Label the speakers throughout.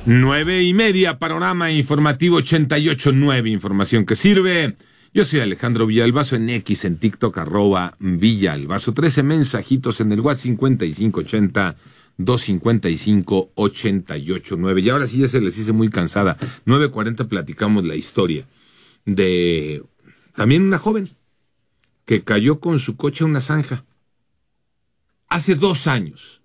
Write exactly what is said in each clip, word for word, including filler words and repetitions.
Speaker 1: Nueve y media, panorama informativo ochenta y ocho punto nueve, información que sirve. Yo soy Alejandro Villalbazo, en X, en TikTok, arroba Villalbazo. trece mensajitos en el WhatsApp cincuenta y cinco ochenta, doscientos cincuenta y cinco, ochenta y ocho nueve. Y ahora sí ya se les hice muy cansada. nueve cuarenta platicamos la historia de también una joven que cayó con su coche a una zanja. Hace dos años.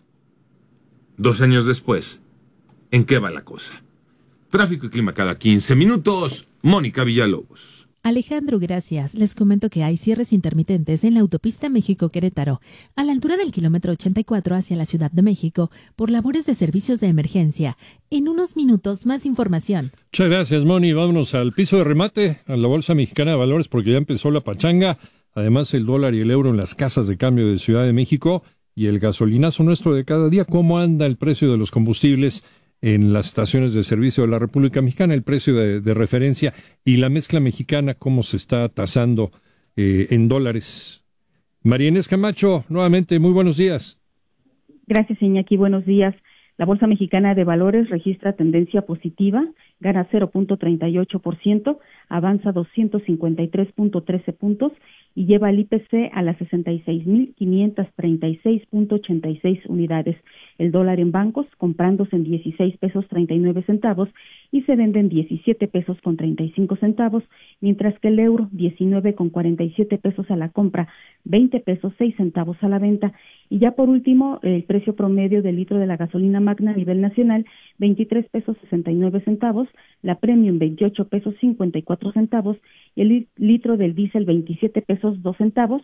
Speaker 1: Dos años después. ¿En qué va la cosa? Tráfico y clima cada quince minutos. Mónica Villalobos.
Speaker 2: Alejandro, gracias. Les comento que hay cierres intermitentes en la autopista México-Querétaro, a la altura del kilómetro ochenta y cuatro hacia la Ciudad de México, por labores de servicios de emergencia. En unos minutos, más información.
Speaker 3: Muchas gracias, Moni. Vámonos al piso de remate, a la Bolsa Mexicana de Valores, porque ya empezó la pachanga. Además, el dólar y el euro en las casas de cambio de Ciudad de México y el gasolinazo nuestro de cada día. ¿Cómo anda el precio de los combustibles en las estaciones de servicio de la República Mexicana, el precio de, de referencia y la mezcla mexicana, cómo se está tasando eh, en dólares? María Inés Camacho, nuevamente, muy buenos días.
Speaker 4: Gracias, Iñaki, buenos días. La Bolsa Mexicana de Valores registra tendencia positiva, gana cero punto treinta y ocho por ciento, avanza doscientos cincuenta y tres punto trece puntos y lleva el I P C a las sesenta y seis mil quinientos treinta y seis punto ochenta y seis unidades. El dólar en bancos comprándose en dieciséis pesos treinta y nueve centavos y se vende en diecisiete pesos con treinta y cinco centavos, mientras que el euro diecinueve con cuarenta y siete pesos a la compra, veinte pesos seis centavos a la venta. Y ya por último, el precio promedio del litro de la gasolina magna a nivel nacional, veintitrés pesos sesenta y nueve centavos, la premium veintiocho pesos cincuenta y cuatro centavos y el litro del diésel veintisiete pesos dos centavos.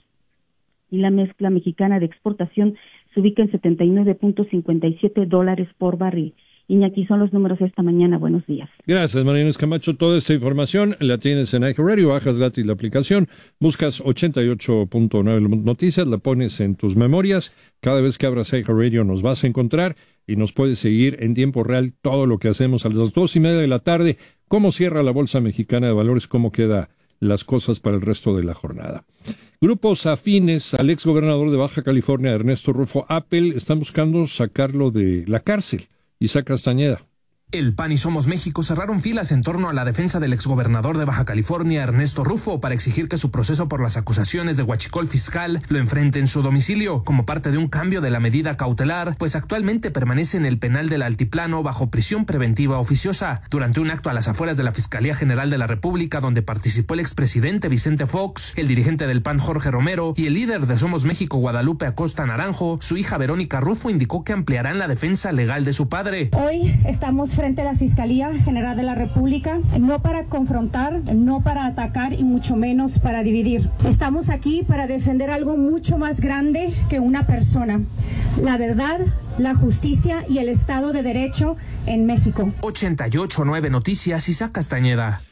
Speaker 4: Y la mezcla mexicana de exportación se ubica en setenta y nueve punto cincuenta y siete dólares por barril. Iñaki, son los números esta mañana. Buenos días.
Speaker 3: Gracias, María Inés Camacho. Toda esta información la tienes en iHeartRadio, bajas gratis la aplicación, buscas ochenta y ocho punto nueve Noticias, la pones en tus memorias. Cada vez que abras iHeartRadio nos vas a encontrar y nos puedes seguir en tiempo real todo lo que hacemos a las dos y media de la tarde. Cómo cierra la Bolsa Mexicana de Valores, cómo queda las cosas para el resto de la jornada. Grupos afines al exgobernador de Baja California, Ernesto Rufo Appel, están buscando sacarlo de la cárcel. Isaac Castañeda.
Speaker 5: El P A N y Somos México cerraron filas en torno a la defensa del exgobernador de Baja California, Ernesto Rufo, para exigir que su proceso por las acusaciones de huachicol fiscal lo enfrente en su domicilio, como parte de un cambio de la medida cautelar, pues actualmente permanece en el penal del Altiplano bajo prisión preventiva oficiosa. Durante un acto a las afueras de la Fiscalía General de la República, donde participó el expresidente Vicente Fox, el dirigente del P A N Jorge Romero y el líder de Somos México Guadalupe Acosta Naranjo, su hija Verónica Rufo indicó que ampliarán la defensa legal de su padre.
Speaker 6: Hoy estamos frente a la Fiscalía General de la República, no para confrontar, no para atacar y mucho menos para dividir. Estamos aquí para defender algo mucho más grande que una persona: la verdad, la justicia y el Estado de Derecho en México.
Speaker 5: ochenta y ocho punto nueve Noticias, Isaac Castañeda.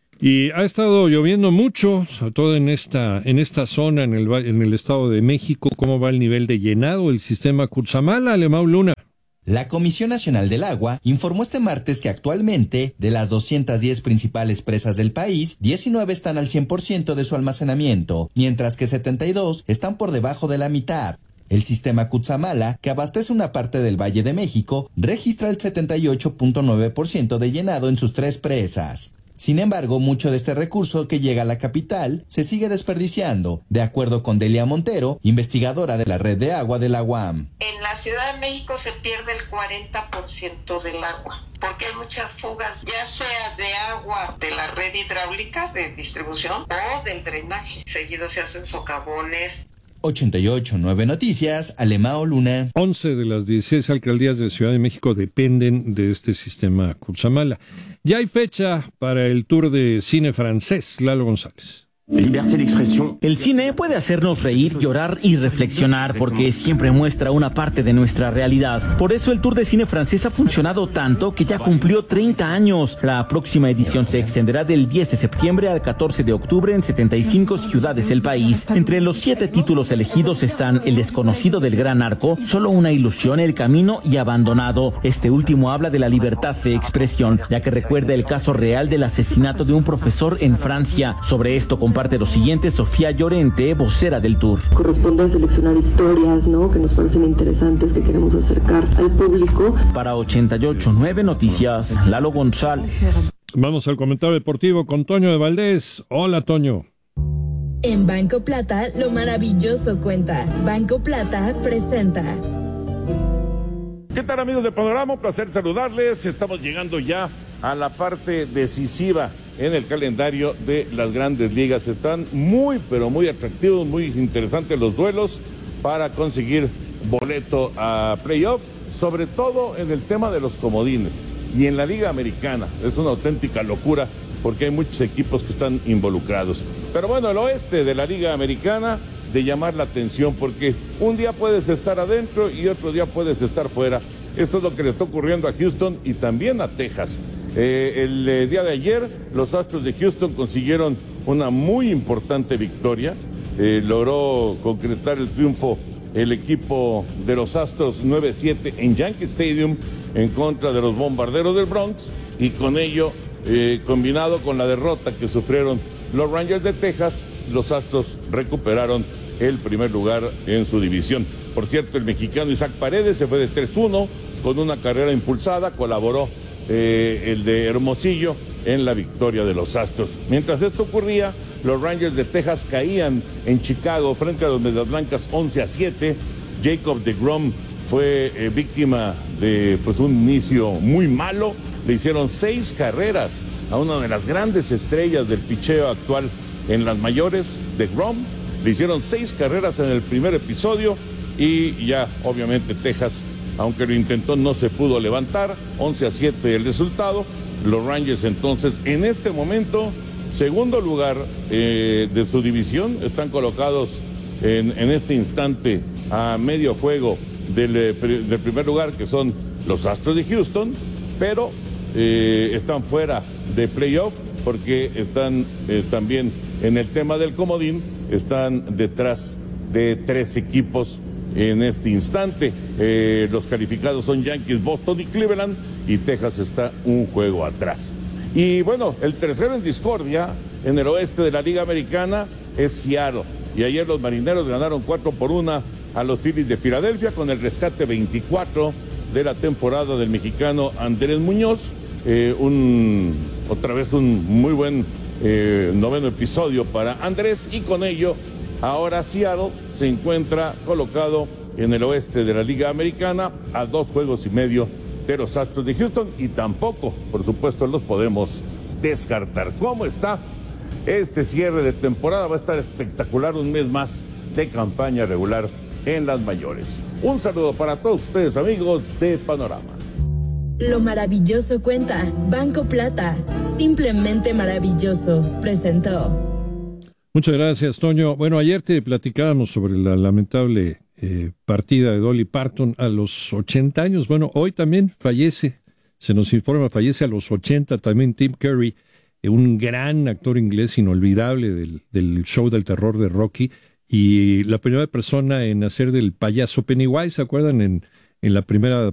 Speaker 3: Y ha estado lloviendo mucho, sobre todo en esta en esta zona, en el, en el Estado de México. ¿Cómo va el nivel de llenado del sistema Cutzamala, Alemão Luna?
Speaker 7: La Comisión Nacional del Agua informó este martes que actualmente, de las doscientas diez principales presas del país, diecinueve están al cien por ciento de su almacenamiento, mientras que setenta y dos están por debajo de la mitad. El sistema Cutzamala, que abastece una parte del Valle de México, registra el setenta y ocho punto nueve por ciento de llenado en sus tres presas. Sin embargo, mucho de este recurso que llega a la capital se sigue desperdiciando, de acuerdo con Delia Montero, investigadora de la Red de Agua de la U A M.
Speaker 8: En la Ciudad de México se pierde el cuarenta por ciento del agua, porque hay muchas fugas, ya sea de agua de la red hidráulica de distribución o del drenaje. Seguido se hacen socavones.
Speaker 7: ochenta y ocho punto nueve Noticias, Alemão Luna.
Speaker 3: once de las dieciséis alcaldías de Ciudad de México dependen de este sistema Cutzamala. Ya hay fecha para el tour de cine francés, Lalo González.
Speaker 9: El cine puede hacernos reír, llorar y reflexionar porque siempre muestra una parte de nuestra realidad. Por eso el Tour de Cine francés ha funcionado tanto que ya cumplió treinta años. La próxima edición se extenderá del diez de septiembre al catorce de octubre en setenta y cinco ciudades del país. Entre los siete títulos elegidos están El desconocido del gran arco, Solo una ilusión, El camino y Abandonado. Este último habla de la libertad de expresión, ya que recuerda el caso real del asesinato de un profesor en Francia. Sobre esto compartimos comparte lo siguiente Sofía Llorente, vocera del tour.
Speaker 10: Corresponde a seleccionar historias, ¿no?, que nos parecen interesantes, que queremos acercar al público.
Speaker 9: Para ochenta y ocho punto nueve Noticias, Lalo González.
Speaker 3: Vamos al comentario deportivo con Toño de Valdés. Hola, Toño.
Speaker 11: En Banco Plata, lo maravilloso cuenta. Banco Plata presenta.
Speaker 12: ¿Qué tal, amigos de Panorama? Un placer saludarles. Estamos llegando ya a la parte decisiva en el calendario de las grandes ligas. Están muy, pero muy atractivos, muy interesantes los duelos para conseguir boleto a playoff, sobre todo en el tema de los comodines y en la Liga Americana. Es una auténtica locura porque hay muchos equipos que están involucrados. Pero bueno, el oeste de la Liga Americana, de llamar la atención, porque un día puedes estar adentro y otro día puedes estar fuera. Esto es lo que le está ocurriendo a Houston y también a Texas. Eh, el eh, día de ayer, los Astros de Houston consiguieron una muy importante victoria. Eh, logró concretar el triunfo el equipo de los Astros nueve siete en Yankee Stadium en contra de los Bombarderos del Bronx, y con ello, eh, combinado con la derrota que sufrieron los Rangers de Texas, los Astros recuperaron el primer lugar en su división. Por cierto, el mexicano Isaac Paredes se fue de tres uno con una carrera impulsada, colaboró eh, el de Hermosillo en la victoria de los Astros. Mientras esto ocurría, los Rangers de Texas caían en Chicago frente a los Medias Blancas once a siete. Jacob deGrom fue eh, víctima de pues un inicio muy malo. Le hicieron seis carreras a una de las grandes estrellas del picheo actual en las mayores, deGrom. Le hicieron seis carreras en el primer episodio y ya obviamente Texas, aunque lo intentó, no se pudo levantar. once a siete el resultado. Los Rangers entonces en este momento, segundo lugar eh, de su división, están colocados en, en este instante a medio juego del, del primer lugar, que son los Astros de Houston, pero eh, están fuera de playoff porque están eh, también en el tema del comodín, están detrás de tres equipos en este instante. Eh, los calificados son Yankees, Boston y Cleveland, y Texas está un juego atrás. Y bueno, el tercero en discordia en el oeste de la Liga Americana es Seattle. Y ayer los Marineros ganaron cuatro por uno a los Phillies de Filadelfia con el rescate veinticuatro de la temporada del mexicano Andrés Muñoz. Eh, un, otra vez un muy buen eh, noveno episodio para Andrés, y con ello ahora Seattle se encuentra colocado en el oeste de la Liga Americana a dos juegos y medio de los Astros de Houston, y tampoco, por supuesto, los podemos descartar. ¿Cómo está este cierre de temporada? Va a estar espectacular, un mes más de campaña regular en las mayores. Un saludo para todos ustedes, amigos de Panorama.
Speaker 11: Lo maravilloso cuenta. Banco Plata, simplemente maravilloso, presentó.
Speaker 3: Muchas gracias, Toño. Bueno, ayer te platicábamos sobre la lamentable eh, partida de Dolly Parton a los ochenta años. Bueno, hoy también fallece, se nos informa, fallece a los ochenta también Tim Curry, eh, un gran actor inglés inolvidable del, del show del terror de Rocky, y la primera persona en hacer del payaso Pennywise. ¿Se acuerdan? En, en la primera